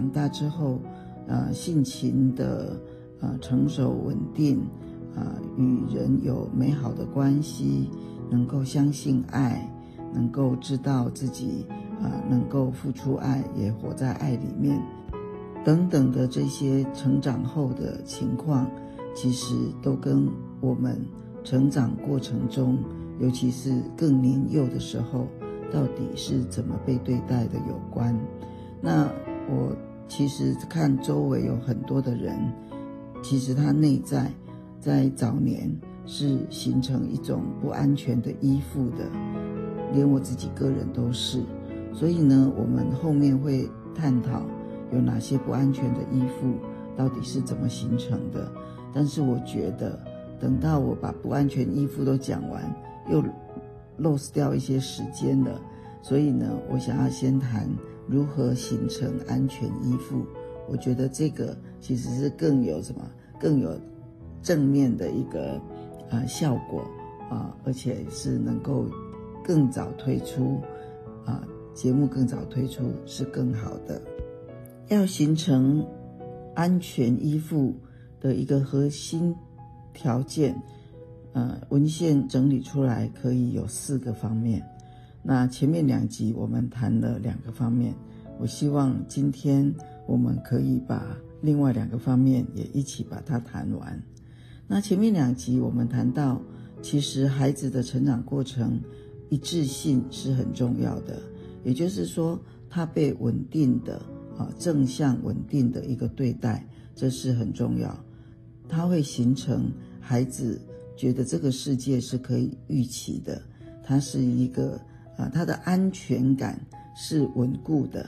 长大之后，性情的成熟稳定，与人有美好的关系，能够相信爱，能够知道自己能够付出爱，也活在爱里面，等等的这些成长后的情况，其实都跟我们成长过程中，尤其是更年幼的时候，到底是怎么被对待的有关。那我其实看周围有很多的人，其实他内在早年是形成一种不安全的依附的，连我自己个人都是。所以呢，我们后面会探讨有哪些不安全的依附到底是怎么形成的。但是我觉得等到我把不安全依附都讲完，又lost掉一些时间了，所以呢，我想要先谈如何形成安全依附。我觉得这个其实是更有正面的一个效果而且是能够更早推出节目更早推出是更好的。要形成安全依附的一个核心条件，文献整理出来可以有4个方面。那前面2集我们谈了2个方面，我希望今天我们可以把另外2个方面也一起把它谈完。那前面2集我们谈到，其实孩子的成长过程一致性是很重要的，也就是说他被稳定的正向稳定的一个对待，这是很重要。它会形成孩子觉得这个世界是可以预期的，它是一个他的安全感是稳固的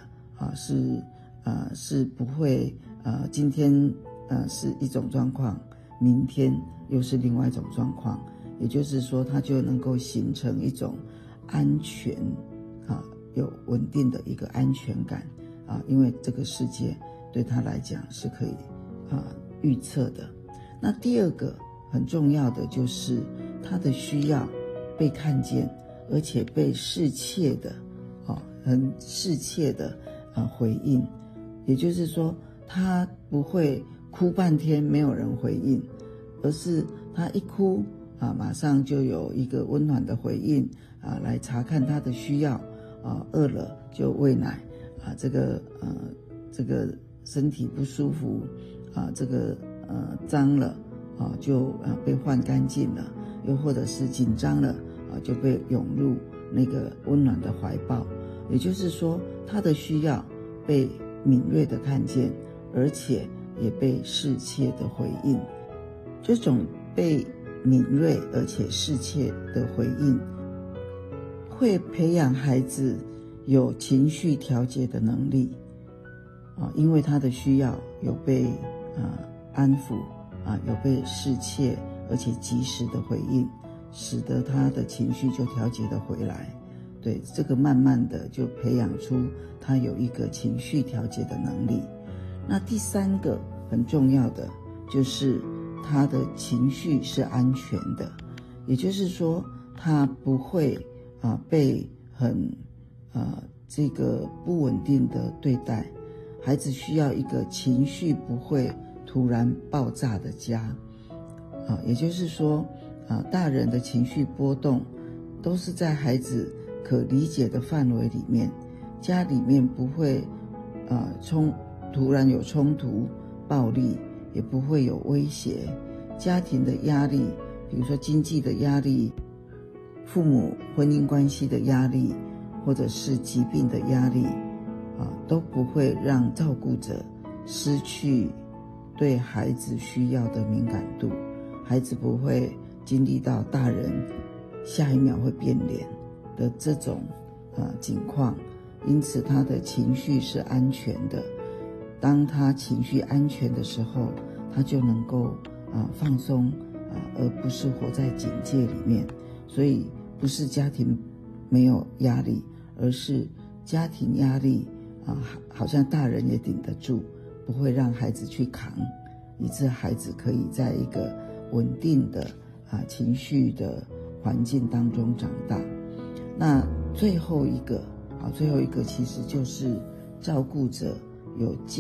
是不会今天是一种状况，明天又是另外一种状况。也就是说，他就能够形成一种安全有稳定的一个安全感因为这个世界对他来讲是可以预测的。那第2个很重要的就是他的需要被看见，而且被适切的很适切的回应。也就是说，他不会哭半天没有人回应，而是他一哭马上就有一个温暖的回应来查看他的需要饿了就喂奶这个身体不舒服这个脏了就被换干净了，又或者是紧张了就被涌入那个温暖的怀抱。也就是说，他的需要被敏锐的看见，而且也被适切的回应。这种被敏锐而且适切的回应，会培养孩子有情绪调节的能力因为他的需要有被安抚有被适切而且及时的回应，使得他的情绪就调节的回来。对，这个慢慢的就培养出他有一个情绪调节的能力。那第3个很重要的就是他的情绪是安全的，也就是说他不会被很这个不稳定的对待。孩子需要一个情绪不会突然爆炸的家也就是说大人的情绪波动都是在孩子可理解的范围里面，家里面不会突然有冲突暴力，也不会有威胁。家庭的压力，比如说经济的压力，父母婚姻关系的压力，或者是疾病的压力都不会让照顾者失去对孩子需要的敏感度。孩子不会经历到大人下一秒会变脸的这种情况，因此他的情绪是安全的。当他情绪安全的时候，他就能够放松而不是活在警戒里面。所以不是家庭没有压力，而是家庭压力好像大人也顶得住，不会让孩子去扛，以致孩子可以在一个稳定的情绪的环境当中长大。那最后一个其实就是照顾者有